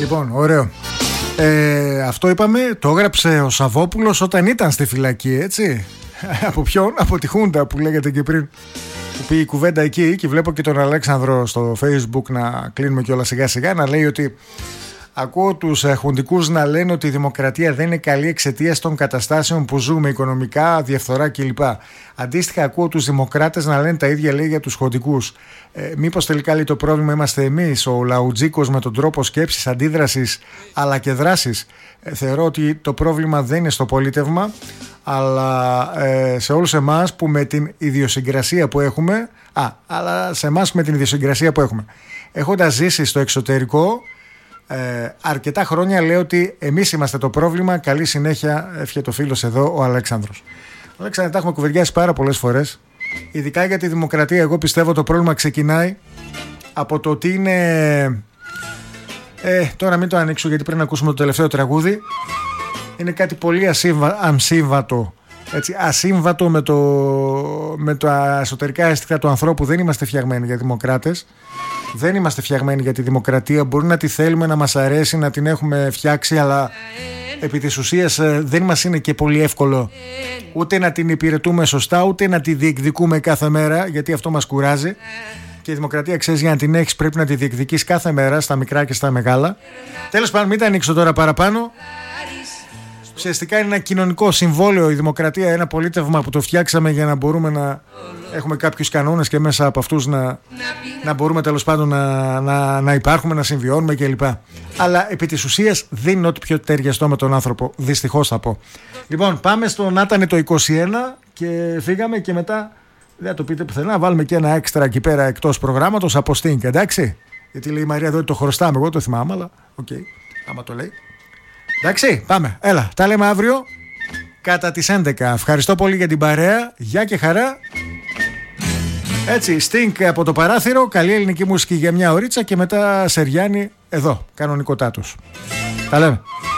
Λοιπόν, ωραίο. Αυτό είπαμε, το έγραψε ο Σαββόπουλος όταν ήταν στη φυλακή, έτσι. Από ποιον? Από τη Χούντα που λέγεται και πριν, που πήγε η κουβέντα εκεί. Και βλέπω και τον Αλέξανδρο στο Facebook να κλείνουμε κιόλα σιγά σιγά, να λέει ότι ακούω τους χουντικούς να λένε ότι η δημοκρατία δεν είναι καλή εξαιτίας των καταστάσεων που ζούμε, οικονομικά, διαφθορά κλπ. Αντίστοιχα ακούω τους δημοκράτες να λένε τα ίδια, λέει, για τους χουντικούς. Μήπως τελικά, λέει, το πρόβλημα είμαστε εμείς, ο λαουτζίκος, με τον τρόπο σκέψης, αντίδρασης αλλά και δράσης? Θεωρώ ότι το πρόβλημα δεν είναι στο πολίτευμα, αλλά σε όλους εμάς που με την ιδιοσυγκρασία που έχουμε, έχοντας ζήσει στο εξωτερικό αρκετά χρόνια, λέω ότι εμείς είμαστε το πρόβλημα. Καλή συνέχεια, εύχεται το φίλος εδώ, ο Αλέξανδρος. Αλέξανδρο, τα έχουμε κουβεντιάσει πάρα πολλές φορές. Ειδικά για τη δημοκρατία, εγώ πιστεύω το πρόβλημα ξεκινάει από το ότι είναι. Τώρα μην το ανοίξω γιατί πρέπει να ακούσουμε το τελευταίο τραγούδι. Είναι κάτι πολύ ασύμβατο. Έτσι, ασύμβατο με τα εσωτερικά αίσθητα του ανθρώπου. Δεν είμαστε φτιαγμένοι για δημοκράτες. Δεν είμαστε φτιαγμένοι για τη δημοκρατία. Μπορεί να τη θέλουμε, να μας αρέσει, να την έχουμε φτιάξει, αλλά επί της ουσίας δεν μας είναι και πολύ εύκολο ούτε να την υπηρετούμε σωστά, ούτε να τη διεκδικούμε κάθε μέρα, γιατί αυτό μας κουράζει. Και η δημοκρατία, ξέρεις, για να την έχεις πρέπει να τη διεκδικείς κάθε μέρα, στα μικρά και στα μεγάλα. Τέλος πάντων, μην τα ανοίξω τώρα παραπάνω. Ουσιαστικά είναι ένα κοινωνικό συμβόλαιο η δημοκρατία, ένα πολίτευμα που το φτιάξαμε για να μπορούμε να έχουμε κάποιους κανόνες και μέσα από αυτούς να μπορούμε, τέλος πάντων, να υπάρχουμε, να συμβιώνουμε κλπ. Αλλά επί της ουσίας δεν είναι ό,τι πιο ταιριαστό με τον άνθρωπο, δυστυχώς θα πω. Λοιπόν, πάμε στο Νάτανε το 21 και φύγαμε, και μετά δεν θα το πείτε πουθενά, να βάλουμε και ένα έξτρα εκεί πέρα εκτός προγράμματος από Sting, εντάξει? Γιατί λέει η Μαρία εδώ ότι το χρωστάμε, εγώ το θυμάμαι, αλλά οκ, άμα το λέει. Εντάξει, πάμε. Έλα, τα λέμε αύριο κατά τις 11. Ευχαριστώ πολύ για την παρέα. Γεια και χαρά. Έτσι, Sting από το παράθυρο. Καλή ελληνική μουσική για μια ωρίτσα και μετά Σεριάννη εδώ, κανονικοτάτος. Τα λέμε.